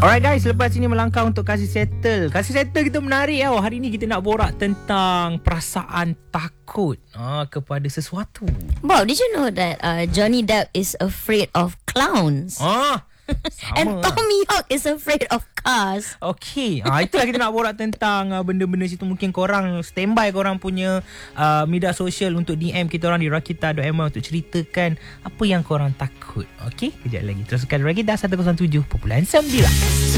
Alright guys, lepas ini melangkah untuk kasih settle. Kasih settle kita menarik tau. Hari ni kita nak borak tentang perasaan takut kepada sesuatu. Bob, did you know that Johnny Depp is afraid of clowns? And Tommy Hawk is afraid of cars. Okay, itulah kita nak borak tentang benda-benda situ. Mungkin korang standby korang punya media sosial untuk DM kita orang di Rakita.my untuk ceritakan apa yang korang takut. Okay, kejap lagi teruskan Rakita 107.9.